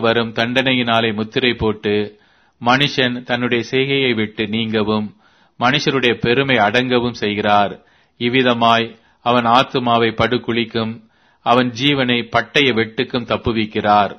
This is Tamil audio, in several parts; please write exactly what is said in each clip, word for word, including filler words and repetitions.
வரும் தண்டனையினாலே முத்திரை போட்டு மனுஷன் தன்னுடைய செய்கையை விட்டு நீங்கவும் மனுஷருடைய பெருமை அடங்கவும் செய்கிறார். இவ்விதமாய் அவன் ஆத்துமாவை படுகுழிக்கும் அவன் ஜீவனை பட்டய வெட்டுக்கும் தப்புவிக்கிறார்.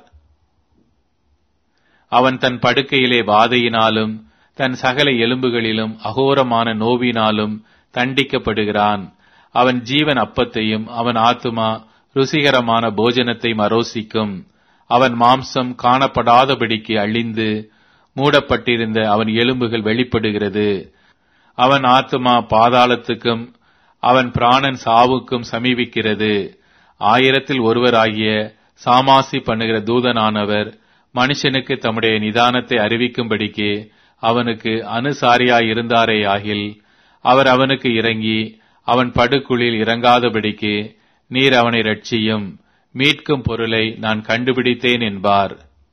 அவன் தன் படுக்கையிலே வாதையினாலும் தன் சகல எலும்புகளிலும் அகோரமான நோவினாலும் தண்டிக்கப்படுகிறான். அவன் ஜீவன் அப்பத்தையும் அவன் ஆத்துமா ருசிகரமான போஜனத்தையும் அரோசிக்கும். அவன் மாம்சம் காணப்படாதபடிக்கு அழிந்து மூடப்பட்டிருந்த அவன் எலும்புகள் வெளிப்படுகிறது. அவன் ஆத்துமா பாதாளத்துக்கும் அவன் பிராணன் சாவுக்கும் சமீபிக்கிறது. ஆயிரத்தில் ஒருவராகிய சாமாசி பண்ணுகிற தூதனானவர் மனுஷனுக்கு தம்முடைய நிதானத்தை அறிவிக்கும்படிக்கு அவனுக்கு அனுசாரியாயிருந்தாரே ஆகில் அவர் அவனுக்கு இறங்கி அவன் படுகுழில் இறங்காதபடிக்கு நீர் அவனை ரட்சியும், மீட்கும் பொருளை நான் கண்டுபிடித்தேன் என்பார்.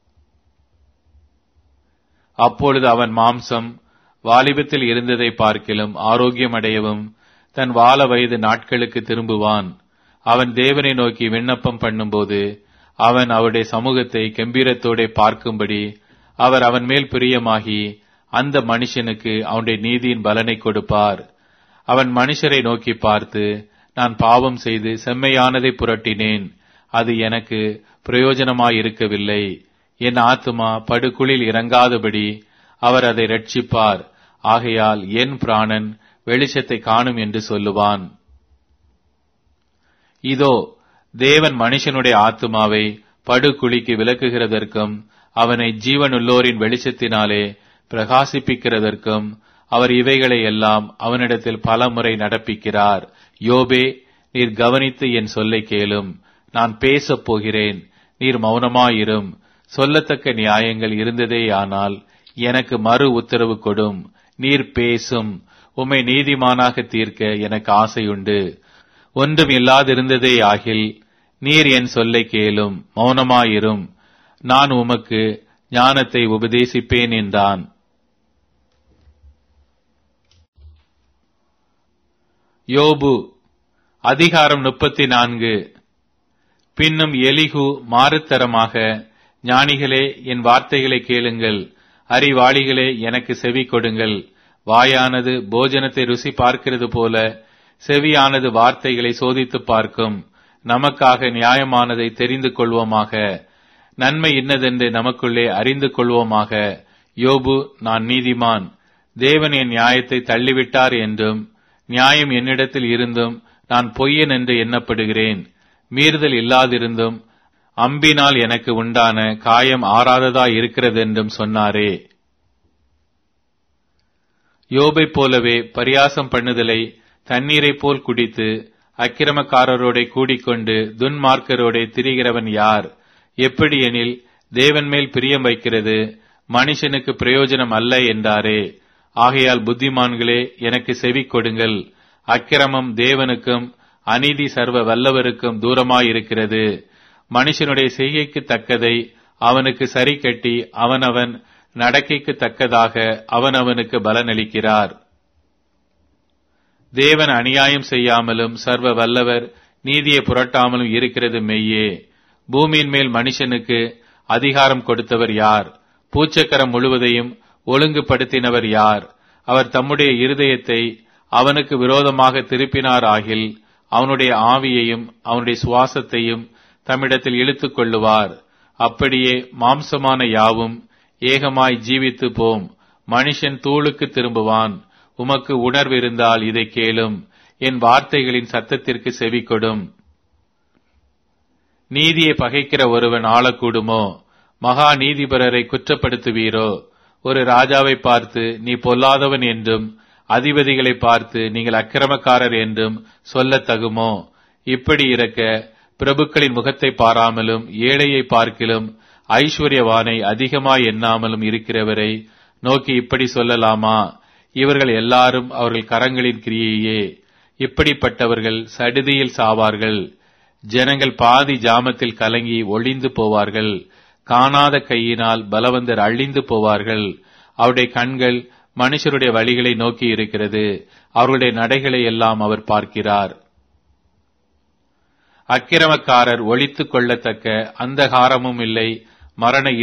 அப்பொழுது அவன் மாம்சம் வாலிபத்தில் இருந்ததை பார்க்கிலும் ஆரோக்கியமடையவும் தன் வால வயது நாட்களுக்கு திரும்புவான். அவன் தேவனை நோக்கி விண்ணப்பம் பண்ணும்போது அவன் அவருடைய சமூகத்தை கம்பீரத்தோടെ பார்க்கும்படி அவர் அவன் மேல் பிரியமாகி அந்த மனுஷனுக்கு அவனுடைய நீதியின் பலனை கொடுப்பார். அவன் மனுஷரை நோக்கி பார்த்து, நான் பாவம் செய்து செம்மையானதை புரட்டினேன், அது எனக்கு பிரயோஜனமாயிருக்கவில்லை. என் ஆத்துமா படுகுழில் இறங்காதபடி அவர் அதை ரட்சிப்பார். ஆகையால் என் பிராணன் வெளிச்சத்தை காணும் என்று சொல்லுவான். இதோ, தேவன் மனுஷனுடைய ஆத்துமாவை படுகுழிக்கு விலக்குகிறதற்கும் அவனை ஜீவனுள்ளோரின் வெளிச்சத்தினாலே பிரகாசிப்பிக்கிறதற்கும் அவர் இவைகளை எல்லாம் அவனிடத்தில் பலமுறை நடப்பிக்கிறார். யோபே, நீர் கவனித்து என் சொல்லை கேளும். நான் பேசப் போகிறேன், நீர் மௌனமாயிரும். சொல்லத்தக்க நியாயங்கள் இருந்ததேயானால் எனக்கு மறு உத்தரவு கொடும். நீர் பேசும். உம்மை நீதிமானாக தீர்க்க எனக்கு ஆசையுண்டு. ஒன்றும் இல்லாதிருந்ததே ஆகில் நீர் என் சொல்லை கேளும், மௌனமாயிரும். நான் உமக்கு ஞானத்தை உபதேசிப்பேன் என்றான். யோபு அதிகாரம் முப்பத்தி நான்கு. பின்னும் எலிகு மாறுத்தரமாக, ஞானிகளே என் வார்த்தைகளை கேளுங்கள், அறிவாளிகளே எனக்கு செவி கொடுங்கள். வாயானது போஜனத்தை ருசி பார்க்கிறது போல செவியானது வார்த்தைகளை சோதித்து பார்க்கும். நமக்காக நியாயமானதை தெரிந்து கொள்வோமாக, நன்மை இன்னதென்று நமக்குள்ளே அறிந்து கொள்வோமாக. யோபு, நான் நீதிமான், தேவன் என் நியாயத்தை தள்ளிவிட்டார் என்றும் நியாயம் என்னிடத்தில் இருந்தும் நான் பொய்யன் என்று எண்ணப்படுகிறேன். மீறுதல் இல்லாதிருந்தும் அம்பினால் எனக்கு உண்டான காயம் ஆறாததா இருக்கிறதென்றும் சொன்னாரே. யோபை போலவே பரியாசம் பண்ணுதலை தண்ணீரை போல் குடித்து அக்கிரமக்காரரோட கூடிக்கொண்டு துன்மார்க்கரோட திரிகிறவன் யார்? எப்படி எனில் தேவன் மேல் பிரியம் வைக்கிறது மனுஷனுக்கு பிரயோஜனம் அல்ல என்றாரே. ஆகையால் புத்திமான்களே எனக்கு செவி கொடுங்கள். அக்கிரமம் தேவனுக்கும் அநீதி சர்வ வல்லவருக்கும் தூரமாயிருக்கிறது. மனுஷனுடைய செய்கைக்கு தக்கதை அவனுக்கு சரி கட்டி அவனவன் நடக்கைக்கு தக்கதாக அவனவனுக்கு பலனளிக்கிறார். தேவன் அநியாயம் செய்யாமலும் சர்வ வல்லவர் நீதியை புரட்டாமலும் இருக்கிறது மெய்யே. பூமியின் மேல் மனுஷனுக்கு அதிகாரம் கொடுத்தவர் யார்? பூச்சக்கரம் முழுவதையும் ஒழுங்குபடுத்தினவர் யார்? அவர் தம்முடைய இருதயத்தை அவனுக்கு விரோதமாக திருப்பினார் ஆகில் அவனுடைய ஆவியையும் அவனுடைய சுவாசத்தையும் தம்மிடத்தில் இழுத்துக் கொள்ளுவார். அப்படியே மாம்சமான யாவும் ஏகமாய் ஜீவித்து போம். மனுஷன் தூளுக்கு திரும்புவான். உமக்கு உணர்வு இருந்தால் இதை கேளும், என் வார்த்தைகளின் சத்தத்திற்கு செவி கொடும். நீதியை பகைக்கிற ஒருவன் ஆளக்கூடுமோ? மகா நீதிபரரை குற்றப்படுத்துவீரோ? ஒரு ராஜாவை பார்த்து நீ பொல்லாதவன் என்றும் அதிபதிகளை பார்த்து நீங்கள் அக்கிரமக்காரர் என்றும் சொல்லத் தகுமோ? இப்படி இருக்க பிரபுக்களின் முகத்தை பாராமலும் ஏழையை பார்க்கிலும் ஐஸ்வர்யவானை அதிகமாய் எண்ணாமலும் இருக்கிறவரை நோக்கி இப்படி சொல்லலாமா? இவர்கள் எல்லாரும் அவர்கள் கரங்களின் கிரியையே. இப்படிப்பட்டவர்கள் சடுதியில் சாவார்கள். ஜனங்கள் பாதி ஜாமத்தில் கலங்கி ஒளிந்து போவார்கள். காணாத கையினால் பலவந்தர் அழிந்து போவார்கள். அவருடைய கண்கள் மனுஷருடைய வழிகளை நோக்கி இருக்கிறது. அவர்களுடைய நடைகளை எல்லாம் அவர் பார்க்கிறார். அக்கிரமக்காரர் ஒளித்துக் கொள்ளத்தக்க அந்தகாரமும் இல்லை, மரண